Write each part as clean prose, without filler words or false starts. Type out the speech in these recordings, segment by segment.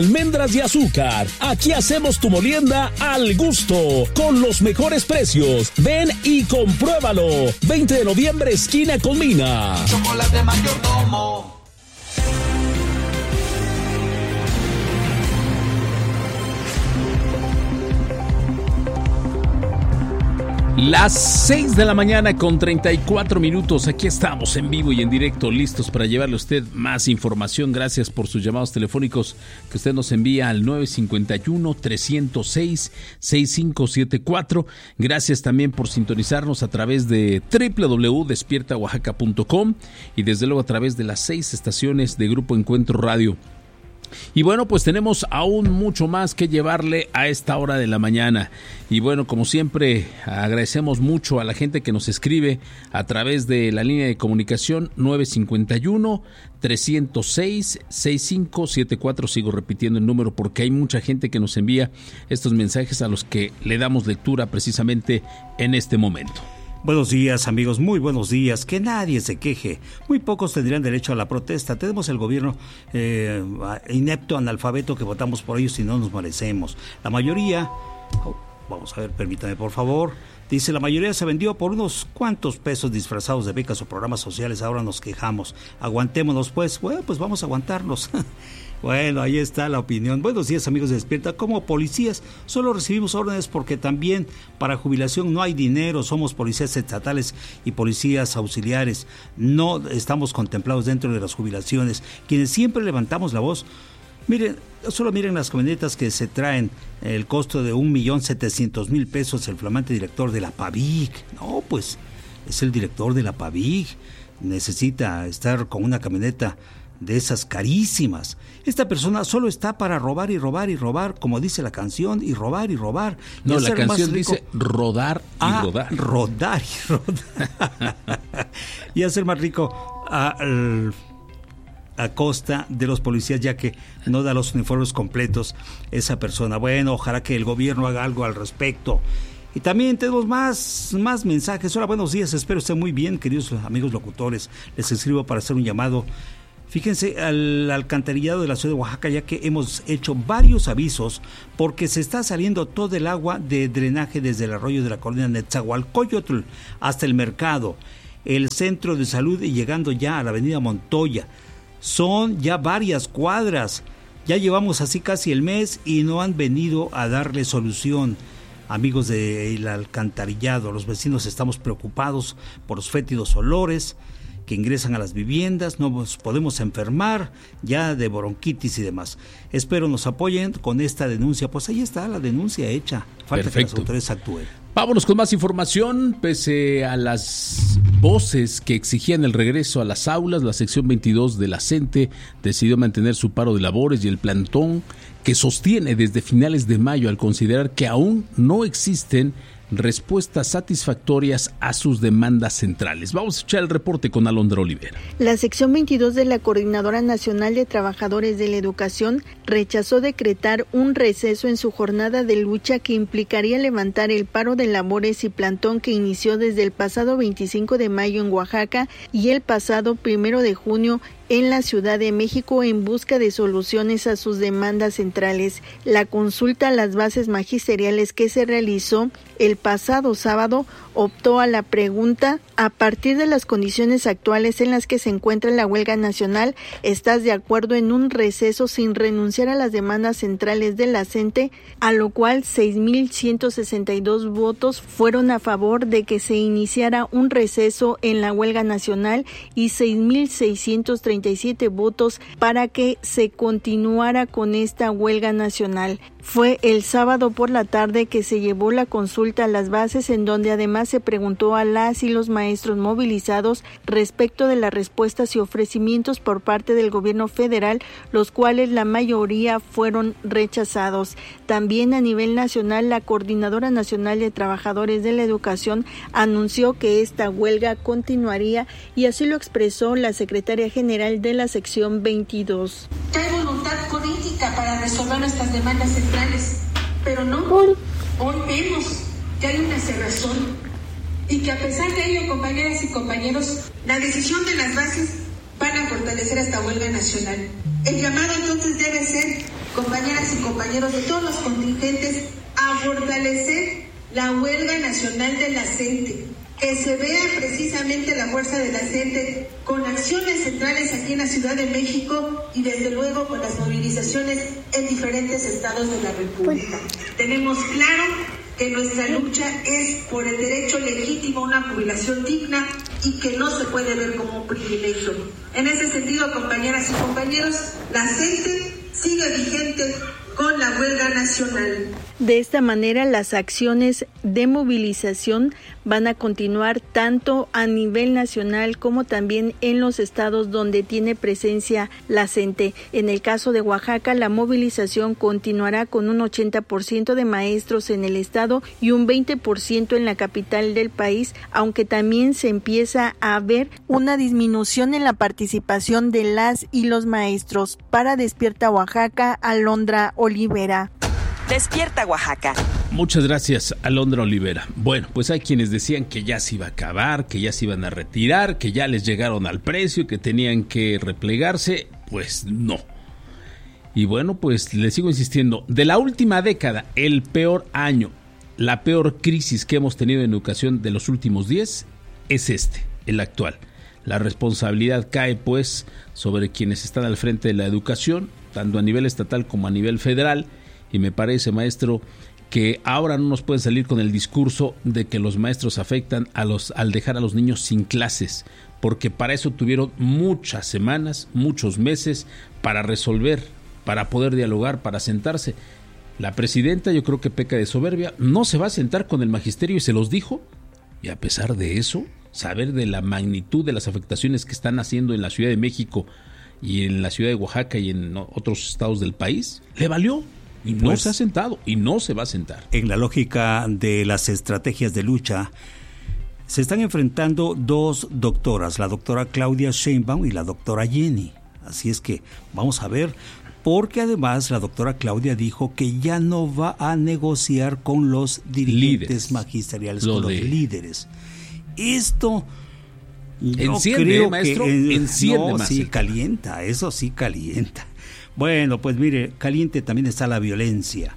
Almendras de azúcar. Aquí hacemos tu molienda al gusto, con los mejores precios. Ven y compruébalo. 20 de noviembre, esquina con Mina. Chocolate Mayordomo. Las 6 de la mañana con 34 minutos. Aquí estamos en vivo y en directo, listos para llevarle a usted más información. Gracias por sus llamados telefónicos que usted nos envía al 951-306-6574. Gracias también por sintonizarnos a través de www.despiertaoaxaca.com y desde luego a través de las 6 estaciones de Grupo Encuentro Radio. Y bueno, pues tenemos aún mucho más que llevarle a esta hora de la mañana. Y bueno, como siempre, agradecemos mucho a la gente que nos escribe a través de la línea de comunicación 951-306-6574. Sigo repitiendo el número porque hay mucha gente que nos envía estos mensajes a los que le damos lectura precisamente en este momento. Buenos días, amigos, muy buenos días. Que nadie se queje. Muy pocos tendrían derecho a la protesta. Tenemos el gobierno inepto, analfabeto, que votamos por ellos y no nos merecemos. La mayoría, vamos a ver, permítame por favor. Dice, la mayoría se vendió por unos cuantos pesos disfrazados de becas o programas sociales. Ahora nos quejamos. Aguantémonos pues. Bueno, pues vamos a aguantarnos. Bueno, ahí está la opinión. Buenos días, amigos de Despierta. Como policías solo recibimos órdenes porque también para jubilación no hay dinero. Somos policías estatales y policías auxiliares. No estamos contemplados dentro de las jubilaciones. Quienes siempre levantamos la voz, miren, solo miren las camionetas que se traen, el costo de 1,700,000 pesos, el flamante director de la PAVIC. No, pues es el director de la PAVIC. Necesita estar con una camioneta de esas carísimas. Esta persona solo está para robar y robar y robar, como dice la canción, y robar y robar. No, la canción dice rodar y rodar. Rodar y rodar. Y hacer más rico a costa de los policías, ya que no da los uniformes completos esa persona. Bueno, ojalá que el gobierno haga algo al respecto. Y también tenemos más mensajes. Hola, buenos días, espero estén muy bien, queridos amigos locutores. Les escribo para hacer un llamado. Fíjense al alcantarillado de la ciudad de Oaxaca, ya que hemos hecho varios avisos porque se está saliendo todo el agua de drenaje desde el arroyo de la colonia Netzahualcóyotl hasta el mercado, el centro de salud y llegando ya a la avenida Montoya. Son ya varias cuadras, ya llevamos así casi el mes y no han venido a darle solución. Amigos del alcantarillado, los vecinos estamos preocupados por los fétidos olores que ingresan a las viviendas, nos podemos enfermar ya de bronquitis y demás. Espero nos apoyen con esta denuncia. Pues ahí está la denuncia hecha. Falta Perfecto. Que las autoridades actúen. Vámonos con más información. Pese a las voces que exigían el regreso a las aulas, la sección 22 de la CENTE decidió mantener su paro de labores y el plantón que sostiene desde finales de mayo al considerar que aún no existen respuestas satisfactorias a sus demandas centrales. Vamos a escuchar el reporte con Alondra Olivera. La sección 22 de la Coordinadora Nacional de Trabajadores de la Educación rechazó decretar un receso en su jornada de lucha que implicaría levantar el paro de labores y plantón que inició desde el pasado 25 de mayo en Oaxaca y el pasado 1 de junio en la Ciudad de México en busca de soluciones a sus demandas centrales. La consulta a las bases magisteriales que se realizó el pasado sábado optó a la pregunta: a partir de las condiciones actuales en las que se encuentra la huelga nacional, ¿estás de acuerdo en un receso sin renunciar a las demandas centrales de la CENTE? A lo cual 6,162 votos fueron a favor de que se iniciara un receso en la huelga nacional y 6,637 votos para que se continuara con esta huelga nacional. Fue el sábado por la tarde que se llevó la consulta a las bases, en donde además se preguntó a las y los maestros movilizados respecto de las respuestas y ofrecimientos por parte del gobierno federal, los cuales la mayoría fueron rechazados. También a nivel nacional, la Coordinadora Nacional de Trabajadores de la Educación anunció que esta huelga continuaría y así lo expresó la secretaria general de la sección 22. Hay voluntad política para resolver nuestras demandas centrales, pero no. Hoy vemos que hay una cerrazón y que a pesar de ello, compañeras y compañeros, la decisión de las bases van a fortalecer esta huelga nacional. El llamado entonces debe ser compañeras y compañeros de todos los contingentes, a fortalecer la huelga nacional de la CENTE, que se vea precisamente la fuerza de la CENTE con acciones centrales aquí en la Ciudad de México y desde luego con las movilizaciones en diferentes estados de la República. Tenemos claro que nuestra lucha es por el derecho legítimo a una jubilación digna y que no se puede ver como un privilegio. En ese sentido, compañeras y compañeros, la CENTE sigue vigente con la huelga nacional. De esta manera, las acciones de movilización van a continuar tanto a nivel nacional como también en los estados donde tiene presencia la CENTE. En el caso de Oaxaca, la movilización continuará con un 80% de maestros en el estado y un 20% en la capital del país, aunque también se empieza a ver una disminución en la participación de las y los maestros. Para Despierta Oaxaca, Alondra Olivera. Despierta Oaxaca. Muchas gracias, Alondra Olivera. Bueno, pues hay quienes decían que ya se iba a acabar, que ya se iban a retirar, que ya les llegaron al precio, que tenían que replegarse. Pues no. Y bueno, pues les sigo insistiendo, de la última década, el peor año, la peor crisis que hemos tenido en educación de los últimos 10 es el actual. La responsabilidad cae pues sobre quienes están al frente de la educación, tanto a nivel estatal como a nivel federal. Y me parece, maestro, que ahora no nos pueden salir con el discurso de que los maestros afectan al dejar a los niños sin clases, porque para eso tuvieron muchas semanas, muchos meses para resolver, para poder dialogar, para sentarse. La presidenta, yo creo que peca de soberbia, no se va a sentar con el magisterio y se los dijo, y a pesar de eso, saber de la magnitud de las afectaciones que están haciendo en la Ciudad de México y en la Ciudad de Oaxaca y en otros estados del país, le valió. Y no se ha sentado y no se va a sentar. En la lógica de las estrategias de lucha, se están enfrentando dos doctoras, la doctora Claudia Sheinbaum y la doctora Jenny. Así es que vamos a ver, porque además la doctora Claudia dijo que ya no va a negociar con los dirigentes magisteriales, con los líderes. Esto... Enciende, creo maestro, que enciende más. Sí, calienta, eso sí calienta. Bueno, pues mire, caliente también está la violencia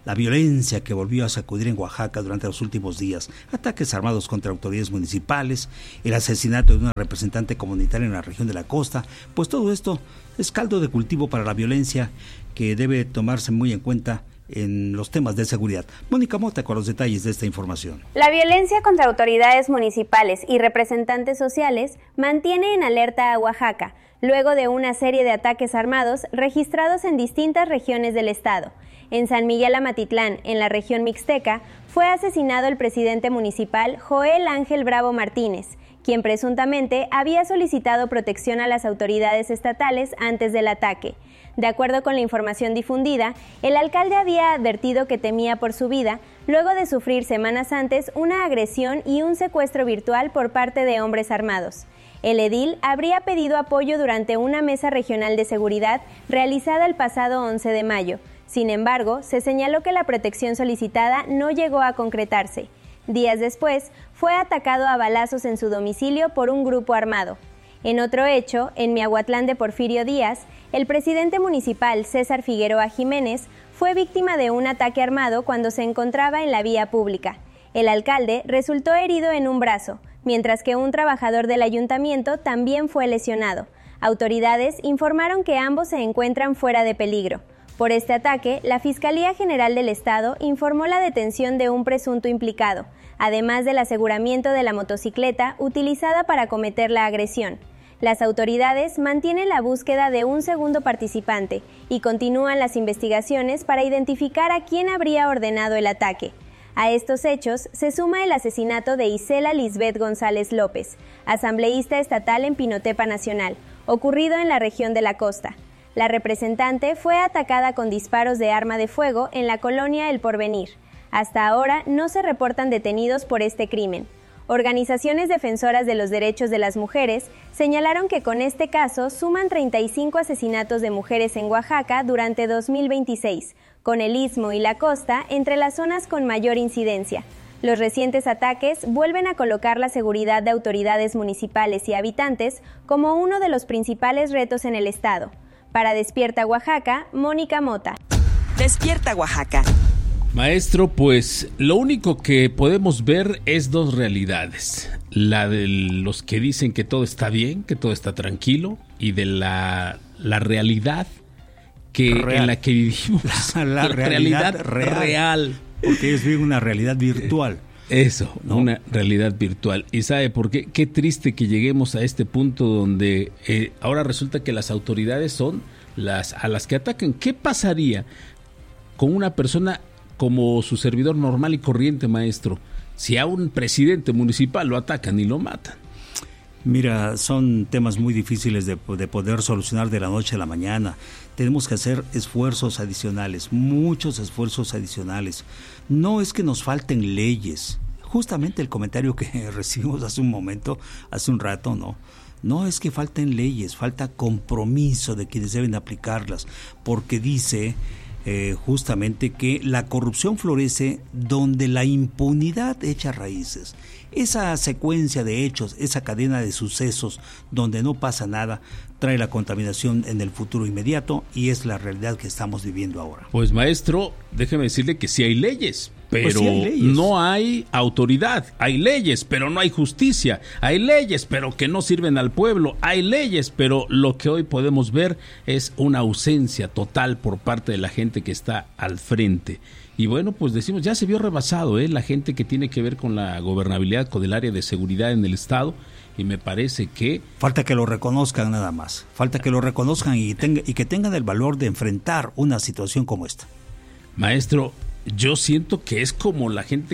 que volvió a sacudir en Oaxaca durante los últimos días, ataques armados contra autoridades municipales, el asesinato de una representante comunitaria en la región de la costa, pues todo esto es caldo de cultivo para la violencia que debe tomarse muy en cuenta en los temas de seguridad. Mónica Mota con los detalles de esta información. La violencia contra autoridades municipales y representantes sociales mantiene en alerta a Oaxaca, luego de una serie de ataques armados registrados en distintas regiones del estado. En San Miguel Amatitlán, en la región mixteca, fue asesinado el presidente municipal Joel Ángel Bravo Martínez, quien presuntamente había solicitado protección a las autoridades estatales antes del ataque. De acuerdo con la información difundida, el alcalde había advertido que temía por su vida, luego de sufrir semanas antes una agresión y un secuestro virtual por parte de hombres armados. El edil habría pedido apoyo durante una mesa regional de seguridad realizada el pasado 11 de mayo. Sin embargo, se señaló que la protección solicitada no llegó a concretarse. Días después, fue atacado a balazos en su domicilio por un grupo armado. En otro hecho, en Miahuatlán de Porfirio Díaz, el presidente municipal César Figueroa Jiménez fue víctima de un ataque armado cuando se encontraba en la vía pública. El alcalde resultó herido en un brazo, mientras que un trabajador del ayuntamiento también fue lesionado. Autoridades informaron que ambos se encuentran fuera de peligro. Por este ataque, la Fiscalía General del Estado informó la detención de un presunto implicado, además del aseguramiento de la motocicleta utilizada para cometer la agresión. Las autoridades mantienen la búsqueda de un segundo participante y continúan las investigaciones para identificar a quién habría ordenado el ataque. A estos hechos se suma el asesinato de Isela Lisbeth González López, asambleísta estatal en Pinotepa Nacional, ocurrido en la región de la costa. La representante fue atacada con disparos de arma de fuego en la colonia El Porvenir. Hasta ahora no se reportan detenidos por este crimen. Organizaciones defensoras de los derechos de las mujeres señalaron que con este caso suman 35 asesinatos de mujeres en Oaxaca durante 2026, con el Istmo y la costa entre las zonas con mayor incidencia. Los recientes ataques vuelven a colocar la seguridad de autoridades municipales y habitantes como uno de los principales retos en el estado. Para Despierta Oaxaca, Mónica Mota. Despierta Oaxaca. Maestro, pues lo único que podemos ver es dos realidades. La de los que dicen que todo está bien, que todo está tranquilo, y de la realidad en la que vivimos. La realidad real. Porque ellos viven una realidad virtual. Eso, ¿no? Una realidad virtual. ¿Y sabe por qué? Qué triste que lleguemos a este punto donde ahora resulta que las autoridades son a las que atacan. ¿Qué pasaría con una persona como su servidor normal y corriente, maestro, si a un presidente municipal lo atacan y lo matan? Mira, son temas muy difíciles de poder solucionar de la noche a la mañana. Tenemos que hacer esfuerzos adicionales, muchos esfuerzos adicionales. No es que nos falten leyes. Justamente el comentario que recibimos hace un rato, no es que falten leyes, falta compromiso de quienes deben aplicarlas, porque dice justamente que la corrupción florece donde la impunidad echa raíces. Esa secuencia de hechos, esa cadena de sucesos donde no pasa nada, trae la contaminación en el futuro inmediato, y es la realidad que estamos viviendo ahora. Pues maestro, déjeme decirle que sí hay leyes, pero pues sí hay leyes. No hay autoridad. Hay leyes, pero no hay justicia. Hay leyes, pero que no sirven al pueblo. Hay leyes, pero lo que hoy podemos ver es una ausencia total por parte de la gente que está al frente. Y bueno, pues decimos, ya se vio rebasado la gente que tiene que ver con la gobernabilidad, con el área de seguridad en el Estado, y me parece que... Falta que lo reconozcan nada más, falta que lo reconozcan y que tengan el valor de enfrentar una situación como esta. Maestro, yo siento que es como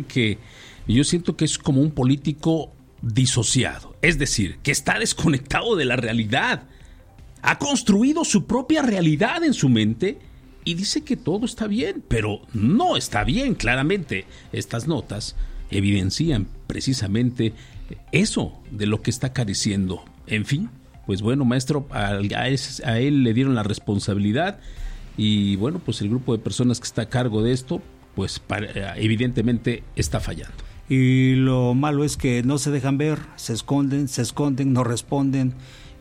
es como un político disociado, es decir, que está desconectado de la realidad, ha construido su propia realidad en su mente y dice que todo está bien, pero no está bien. Claramente estas notas evidencian precisamente eso de lo que está careciendo. En fin, pues bueno, maestro, a él le dieron la responsabilidad, y bueno, pues el grupo de personas que está a cargo de esto, pues evidentemente está fallando. Y lo malo es que no se dejan ver, se esconden, no responden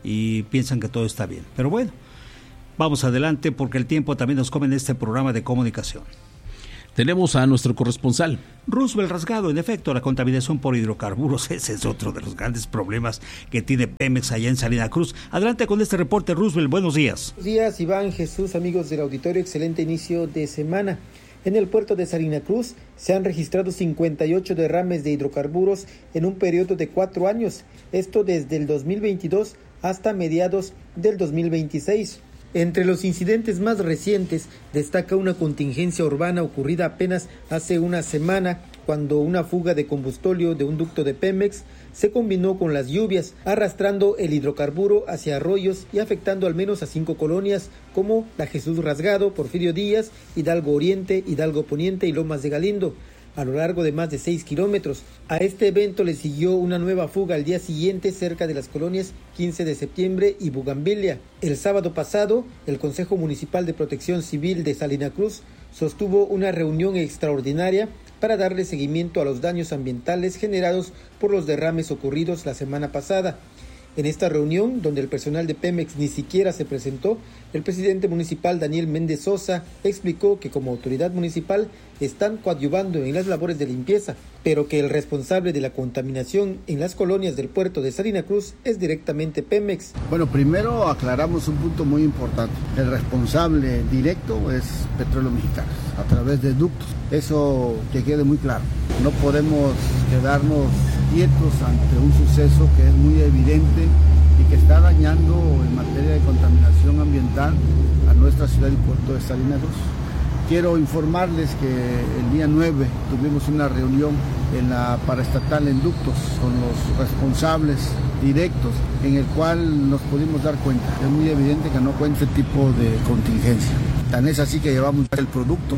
y piensan que todo está bien. Pero bueno, vamos adelante, porque el tiempo también nos come en este programa de comunicación. Tenemos a nuestro corresponsal Roosevelt Rasgado. En efecto, la contaminación por hidrocarburos, ese es otro de los grandes problemas que tiene Pemex allá en Salina Cruz. Adelante con este reporte, Roosevelt, buenos días. Buenos días, Iván, Jesús, amigos del auditorio, excelente inicio de semana. En el puerto de Salina Cruz se han registrado 58 derrames de hidrocarburos en un periodo de 4 años, esto desde el 2022 hasta mediados del 2026. Entre los incidentes más recientes destaca una contingencia urbana ocurrida apenas hace una semana, cuando una fuga de combustóleo de un ducto de Pemex se combinó con las lluvias, arrastrando el hidrocarburo hacia arroyos y afectando al menos a 5 colonias como la Jesús Rasgado, Porfirio Díaz, Hidalgo Oriente, Hidalgo Poniente y Lomas de Galindo, a lo largo de más de 6 kilómetros. A este evento le siguió una nueva fuga al día siguiente cerca de las colonias 15 de septiembre y Bugambilia. El sábado pasado, el Consejo Municipal de Protección Civil de Salina Cruz sostuvo una reunión extraordinaria para darle seguimiento a los daños ambientales generados por los derrames ocurridos la semana pasada. En esta reunión, donde el personal de Pemex ni siquiera se presentó, el presidente municipal Daniel Méndez Sosa explicó que como autoridad municipal están coadyuvando en las labores de limpieza, pero que el responsable de la contaminación en las colonias del puerto de Salina Cruz es directamente Pemex. Bueno, primero aclaramos un punto muy importante. El responsable directo es Petróleos Mexicanos, a través de ductos. Eso que quede muy claro. No podemos quedarnos quietos ante un suceso que es muy evidente y que está dañando en materia de contaminación ambiental a nuestra ciudad y puerto de Salina Cruz. Quiero informarles que el día 9 tuvimos una reunión en la paraestatal en ductos con los responsables directos, en el cual nos pudimos dar cuenta. Es muy evidente que no cuenta este tipo de contingencia. Tan es así que llevamos el producto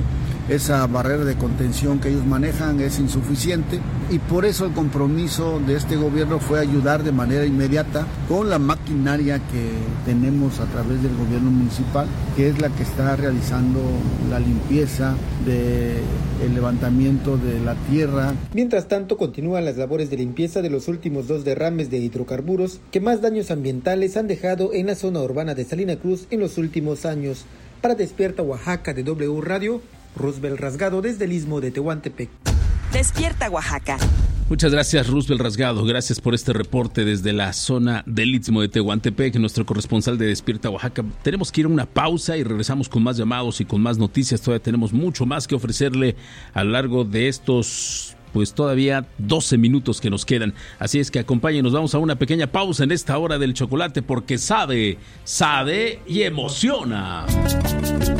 esa barrera de contención que ellos manejan es insuficiente y por eso el compromiso de este gobierno fue ayudar de manera inmediata con la maquinaria que tenemos a través del gobierno municipal, que es la que está realizando la limpieza del levantamiento de la tierra. Mientras tanto, continúan las labores de limpieza de los últimos 2 derrames de hidrocarburos que más daños ambientales han dejado en la zona urbana de Salina Cruz en los últimos años. Para Despierta Oaxaca de W Radio, Roosevelt Rasgado desde el Istmo de Tehuantepec. Despierta Oaxaca. Muchas gracias, Roosevelt Rasgado. Gracias por este reporte desde la zona del Istmo de Tehuantepec, nuestro corresponsal de Despierta Oaxaca. Tenemos que ir a una pausa y regresamos con más llamados y con más noticias. Todavía tenemos mucho más que ofrecerle a lo largo de estos, pues todavía 12 minutos que nos quedan. Así es que acompáñenos, vamos a una pequeña pausa en esta hora del chocolate porque sabe y emociona.